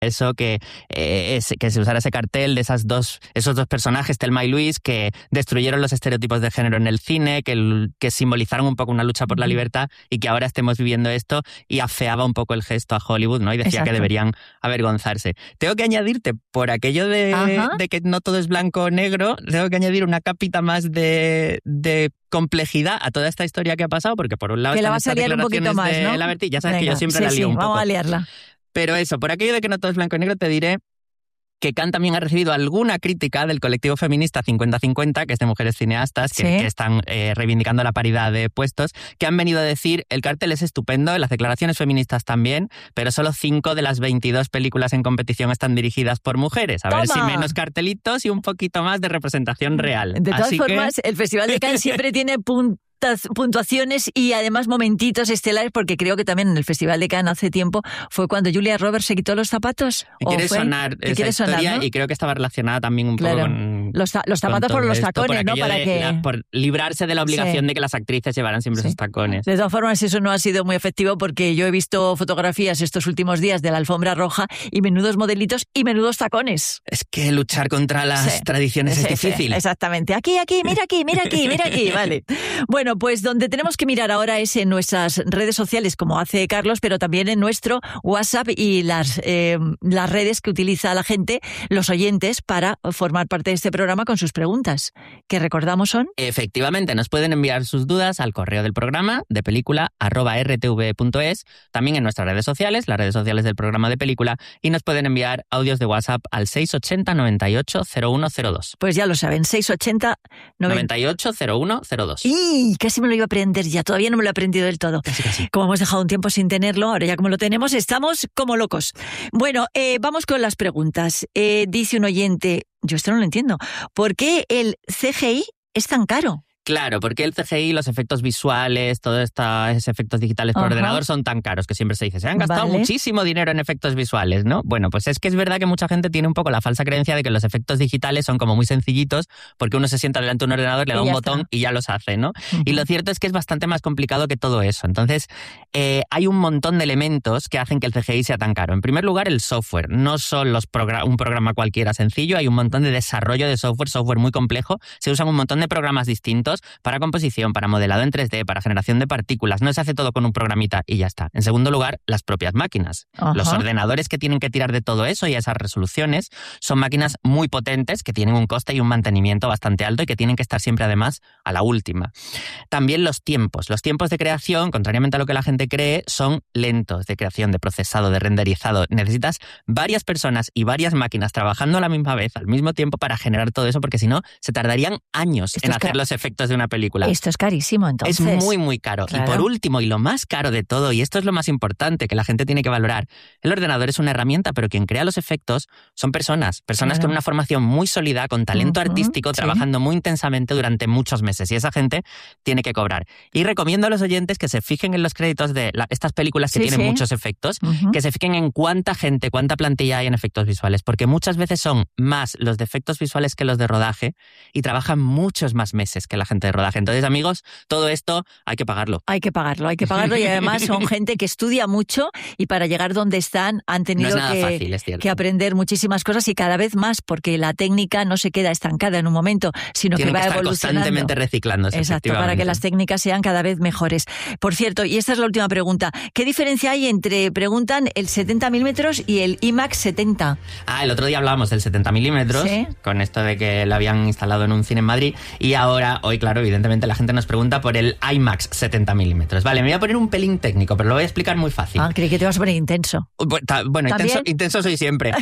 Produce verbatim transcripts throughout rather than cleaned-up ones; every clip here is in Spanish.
eso, que, eh, es, que se usara ese cartel de esas dos, esos dos personajes, Thelma y Luis, que destruyeron los estereotipos de género en el cine, que, que simbolizaron un poco una lucha por la libertad y que ahora estemos viviendo esto, y afeaba un poco el gesto a Hollywood, ¿no? Y decía Exacto. que deberían avergonzarse. Tengo que añadirte, por aquello de, de que no todo es blanco o negro, tengo que añadir una capita más de, de complejidad a toda esta historia que ha pasado, porque por un lado que la están vas a liar un poquito más, de ¿no? la Bertí, ya sabes Venga, que yo siempre sí, la lío sí, un poco. Vamos a liarla. Pero eso, por aquello de que no todo es blanco y negro, te diré que Cannes también ha recibido alguna crítica del colectivo feminista cincuenta cincuenta, que es de mujeres cineastas, que, ¿Sí? que están eh, reivindicando la paridad de puestos, que han venido a decir, el cartel es estupendo, las declaraciones feministas también, pero solo cinco de las veintidós películas en competición están dirigidas por mujeres. A ¡Toma! ver si menos cartelitos y un poquito más de representación real. De todas Así formas, que... el Festival de Cannes siempre tiene puntos puntuaciones y además momentitos estelares, porque creo que también en el Festival de Cannes hace tiempo fue cuando Julia Roberts se quitó los zapatos. Quiere sonar esa quiere historia sonar, ¿no? Y creo que estaba relacionada también un claro. poco con... Los, ta- los zapatos por los esto, tacones, por ¿no? Para de, que... la, por librarse de la obligación sí. de que las actrices llevaran siempre sí. esos tacones. De todas formas, eso no ha sido muy efectivo, porque yo he visto fotografías estos últimos días de la alfombra roja y menudos modelitos y menudos tacones. Es que luchar contra las sí. tradiciones sí, es difícil. Sí, exactamente. Aquí, aquí, mira aquí, mira aquí, mira aquí. Vale. Bueno, pues donde tenemos que mirar ahora es en nuestras redes sociales, como hace Carlos, pero también en nuestro WhatsApp y las, eh, las redes que utiliza la gente, los oyentes, para formar parte de este programa con sus preguntas, que recordamos son... Efectivamente, nos pueden enviar sus dudas al correo del programa de película arroba r t v punto es, también en nuestras redes sociales, las redes sociales del programa de película, y nos pueden enviar audios de WhatsApp al seis ochenta noventa y ocho cero uno cero dos. Pues ya lo saben, seis ochenta noventa y ocho cero uno cero dos. ¡Y! Casi me lo iba a aprender ya, todavía no me lo he aprendido del todo. Casi, casi. Como hemos dejado un tiempo sin tenerlo, ahora ya como lo tenemos, estamos como locos. Bueno, eh, vamos con las preguntas. Eh, dice un oyente, yo esto no lo entiendo, ¿por qué el C G I es tan caro? Claro, porque el C G I, los efectos visuales, todos estos efectos digitales por Ajá. ordenador son tan caros que siempre se dice, se han gastado Vale. muchísimo dinero en efectos visuales, ¿no? Bueno, pues es que es verdad que mucha gente tiene un poco la falsa creencia de que los efectos digitales son como muy sencillitos, porque uno se sienta delante de un ordenador, le da Y un ya botón está. y ya los hace, ¿no? Uh-huh. Y lo cierto es que es bastante más complicado que todo eso. Entonces, eh, hay un montón de elementos que hacen que el C G I sea tan caro. En primer lugar, el software. No son los progr- un programa cualquiera sencillo, hay un montón de desarrollo de software, software muy complejo. Se usan un montón de programas distintos para composición, para modelado en tres D, para generación de partículas. No se hace todo con un programita y ya está. En segundo lugar, las propias máquinas. Ajá. Los ordenadores que tienen que tirar de todo eso y esas resoluciones son máquinas muy potentes que tienen un coste y un mantenimiento bastante alto y que tienen que estar siempre además a la última. También los tiempos. Los tiempos de creación, contrariamente a lo que la gente cree, son lentos de creación, de procesado, de renderizado. Necesitas varias personas y varias máquinas trabajando a la misma vez, al mismo tiempo, para generar todo eso, porque si no, se tardarían años Esto en es hacer car- los efectos de una película. Esto es carísimo, entonces. Es muy, muy caro. Claro. Y por último, y lo más caro de todo, y esto es lo más importante que la gente tiene que valorar, el ordenador es una herramienta, pero quien crea los efectos son personas, personas Claro. con una formación muy sólida, con talento Uh-huh, artístico, sí. trabajando muy intensamente durante muchos meses, y esa gente tiene que cobrar. Y recomiendo a los oyentes que se fijen en los créditos de la, estas películas que Sí, tienen sí. muchos efectos, Uh-huh. que se fijen en cuánta gente, cuánta plantilla hay en efectos visuales, porque muchas veces son más los de efectos visuales que los de rodaje, y trabajan muchos más meses que la gente de rodaje. Entonces, amigos, todo esto hay que pagarlo. Hay que pagarlo, hay que pagarlo, y además son gente que estudia mucho y para llegar donde están han tenido No es nada que, fácil, es cierto. que aprender muchísimas cosas, y cada vez más, porque la técnica no se queda estancada en un momento, sino Tienen que va que estar evolucionando. constantemente reciclándose. Exacto, para que efectivamente. las técnicas sean cada vez mejores. Por cierto, y esta es la última pregunta, ¿qué diferencia hay entre, preguntan, el setenta milímetros y el IMAX setenta? Ah, el otro día hablábamos del setenta milímetros, Sí. con esto de que lo habían instalado en un cine en Madrid, y ahora, hoy, claro, evidentemente la gente nos pregunta por el IMAX setenta milímetros. Vale, me voy a poner un pelín técnico, pero lo voy a explicar muy fácil. Ah, creí que te vas a poner intenso. Bu- ta- Bueno, intenso, ¿También? intenso soy siempre.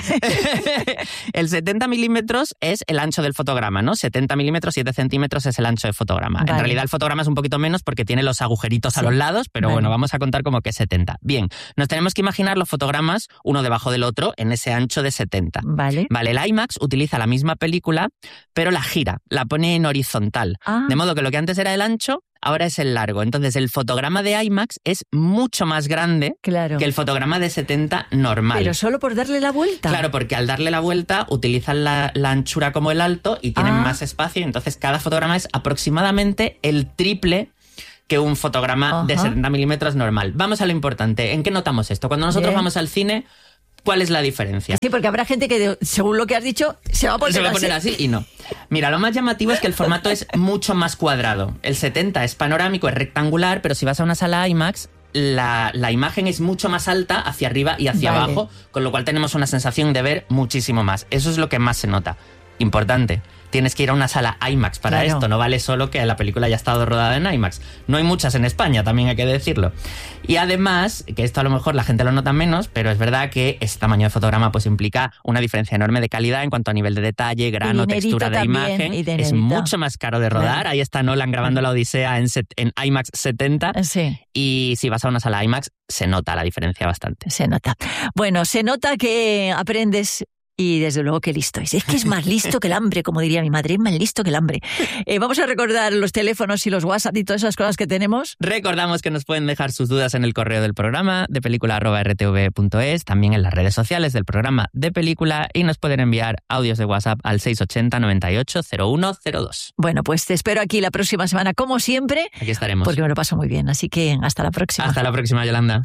El setenta milímetros es el ancho del fotograma, ¿no? setenta milímetros, siete centímetros es el ancho del fotograma. Vale. En realidad el fotograma es un poquito menos porque tiene los agujeritos a Sí. los lados, pero Vale. bueno, vamos a contar como que setenta. Bien, nos tenemos que imaginar los fotogramas uno debajo del otro en ese ancho de setenta. Vale. Vale, el IMAX utiliza la misma película, pero la gira, la pone en horizontal. Ah. De modo que lo que antes era el ancho, ahora es el largo. Entonces el fotograma de IMAX es mucho más grande Claro. que el fotograma de setenta normal. Pero solo por darle la vuelta. Claro, porque al darle la vuelta utilizan la, la anchura como el alto y tienen Ah. más espacio, y entonces cada fotograma es aproximadamente el triple que un fotograma Ajá. de setenta milímetros normal. Vamos a lo importante. ¿En qué notamos esto? Cuando nosotros Bien. vamos al cine, ¿Cuál es la diferencia? Sí, porque habrá gente que, según lo que has dicho, se va a poner, se va a poner así. así y no. Mira, lo más llamativo es que el formato es mucho más cuadrado. El setenta es panorámico, es rectangular, pero si vas a una sala IMAX, la, la imagen es mucho más alta hacia arriba y hacia vale. abajo, con lo cual tenemos una sensación de ver muchísimo más. Eso es lo que más se nota. Importante. Tienes que ir a una sala IMAX para claro. esto, no vale solo que la película haya estado rodada en IMAX. No hay muchas en España, también hay que decirlo. Y además, que esto a lo mejor la gente lo nota menos, pero es verdad que este tamaño de fotograma pues implica una diferencia enorme de calidad en cuanto a nivel de detalle, grano, textura de también, imagen. Es mucho más caro de rodar. Claro. Ahí está Nolan grabando la Odisea en, set, en IMAX setenta. Sí. Y si vas a una sala IMAX, se nota la diferencia bastante. Se nota. Bueno, se nota que aprendes... Y desde luego que listo es. Es que es más listo que el hambre, como diría mi madre, es más listo que el hambre. Eh, vamos a recordar los teléfonos y los WhatsApp y todas esas cosas que tenemos. Recordamos que nos pueden dejar sus dudas en el correo del programa de película arroba r t v punto es, también en las redes sociales del programa de película, y nos pueden enviar audios de WhatsApp al seis ochenta, noventa y ocho, cero uno cero dos. Bueno, pues te espero aquí la próxima semana, como siempre. Aquí estaremos. Porque me lo paso muy bien, así que hasta la próxima. Hasta la próxima, Yolanda.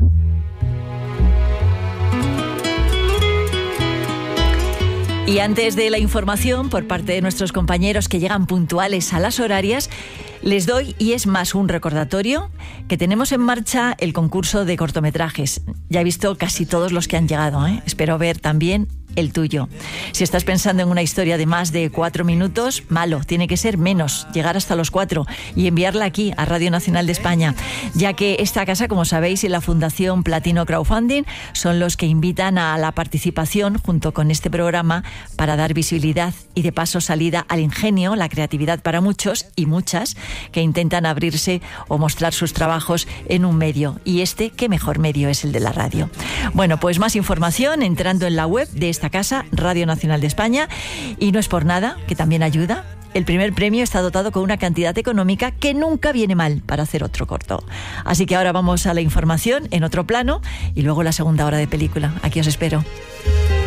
Y antes de la información por parte de nuestros compañeros que llegan puntuales a las horarias, les doy, y es más un recordatorio, que tenemos en marcha el concurso de cortometrajes. Ya he visto casi todos los que han llegado, ¿eh? Espero ver también el tuyo. Si estás pensando en una historia de más de cuatro minutos, malo, tiene que ser menos, llegar hasta los cuatro y enviarla aquí a Radio Nacional de España, ya que esta casa, como sabéis, y la Fundación Platino Crowdfunding son los que invitan a la participación junto con este programa para dar visibilidad y de paso salida al ingenio, la creatividad para muchos y muchas que intentan abrirse o mostrar sus trabajos en un medio. Y este, qué mejor medio es el de la radio. Bueno, pues más información entrando en la web de esta casa, Radio Nacional de España, y no es por nada, que también ayuda. El primer premio está dotado con una cantidad económica que nunca viene mal para hacer otro corto. Así que ahora vamos a la información en otro plano y luego la segunda hora de película. Aquí os espero.